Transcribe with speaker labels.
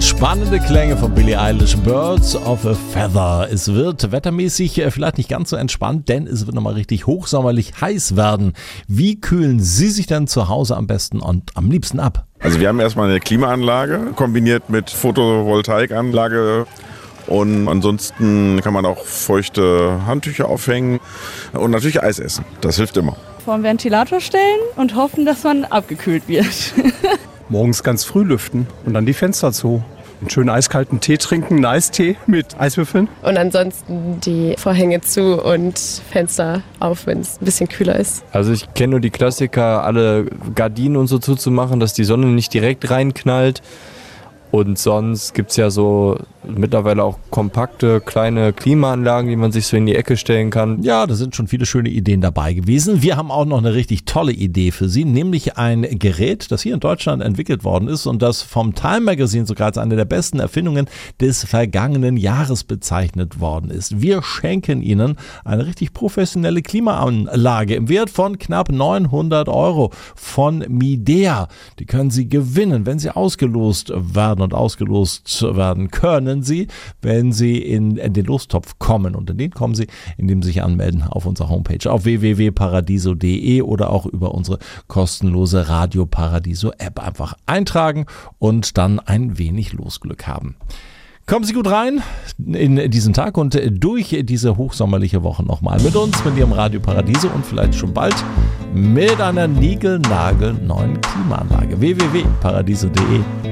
Speaker 1: Entspannende Klänge von Billie Eilish, Birds of a Feather. Es wird wettermäßig vielleicht nicht ganz so entspannt, denn es wird nochmal richtig hochsommerlich heiß werden. Wie kühlen Sie sich denn zu Hause am besten und am liebsten ab?
Speaker 2: Also wir haben erstmal eine Klimaanlage kombiniert mit Photovoltaikanlage. Und ansonsten kann man auch feuchte Handtücher aufhängen und natürlich Eis essen. Das hilft immer.
Speaker 3: Vor den Ventilator stellen und hoffen, dass man abgekühlt wird.
Speaker 4: Morgens ganz früh lüften und dann die Fenster zu. Einen schönen eiskalten Tee trinken, einen Eistee mit Eiswürfeln.
Speaker 5: Und ansonsten die Vorhänge zu und Fenster auf, wenn es ein bisschen kühler ist.
Speaker 6: Also ich kenne nur die Klassiker, alle Gardinen und so zuzumachen, dass die Sonne nicht direkt reinknallt. Und sonst gibt es ja so mittlerweile auch kompakte, kleine Klimaanlagen, die man sich so in die Ecke stellen kann.
Speaker 1: Ja, da sind schon viele schöne Ideen dabei gewesen. Wir haben auch noch eine richtig tolle Idee für Sie, nämlich ein Gerät, das hier in Deutschland entwickelt worden ist und das vom Time Magazine sogar als eine der besten Erfindungen des vergangenen Jahres bezeichnet worden ist. Wir schenken Ihnen eine richtig professionelle Klimaanlage im Wert von knapp 900 € von Midea. Die können Sie gewinnen, wenn sie ausgelost werden. Und ausgelost werden können Sie, wenn Sie in den Lostopf kommen. Und in den kommen Sie, indem Sie sich anmelden auf unserer Homepage auf www.paradiso.de oder auch über unsere kostenlose Radio Paradiso App einfach eintragen und dann ein wenig Losglück haben. Kommen Sie gut rein in diesen Tag und durch diese hochsommerliche Woche nochmal mit uns, mit Ihrem Radio Paradiso und vielleicht schon bald mit einer niegelnagelneuen Klimaanlage. www.paradiso.de